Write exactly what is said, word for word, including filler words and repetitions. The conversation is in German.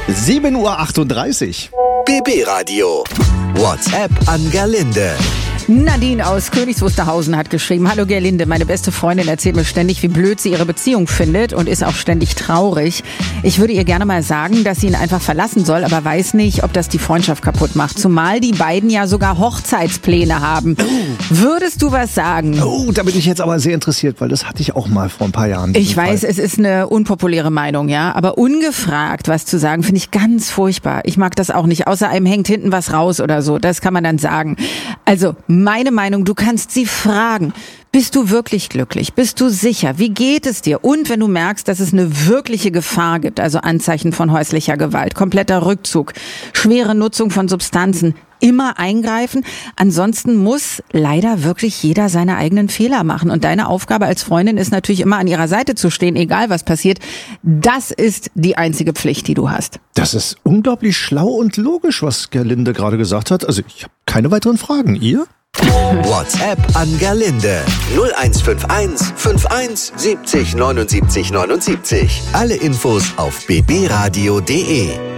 sieben Uhr achtunddreißig. B B Radio. WhatsApp an Gerlinde. Nadine aus Königs Wusterhausen hat geschrieben: Hallo Gerlinde, meine beste Freundin erzählt mir ständig, wie blöd sie ihre Beziehung findet und ist auch ständig traurig. Ich würde ihr gerne mal sagen, dass sie ihn einfach verlassen soll, aber weiß nicht, ob das die Freundschaft kaputt macht. Zumal die beiden ja sogar Hochzeitspläne haben. Würdest du was sagen? Oh, da bin ich jetzt aber sehr interessiert, weil das hatte ich auch mal vor ein paar Jahren. Ich weiß, Fall. Es ist eine unpopuläre Meinung, ja, aber ungefragt was zu sagen, finde ich ganz furchtbar. Ich mag das auch nicht, außer einem hängt hinten was raus oder so, das kann man dann sagen. Also, meine Meinung, du kannst sie fragen. Bist du wirklich glücklich? Bist du sicher? Wie geht es dir? Und wenn du merkst, dass es eine wirkliche Gefahr gibt, also Anzeichen von häuslicher Gewalt, kompletter Rückzug, schwere Nutzung von Substanzen, immer eingreifen. Ansonsten muss leider wirklich jeder seine eigenen Fehler machen. Und deine Aufgabe als Freundin ist natürlich immer an ihrer Seite zu stehen, egal was passiert. Das ist die einzige Pflicht, die du hast. Das ist unglaublich schlau und logisch, was Gerlinde gerade gesagt hat. Also ich habe keine weiteren Fragen. Ihr? WhatsApp an Gerlinde. null eins fünf eins fünf eins siebzig neunundsiebzig neunundsiebzig. Alle Infos auf b b radio punkt d e.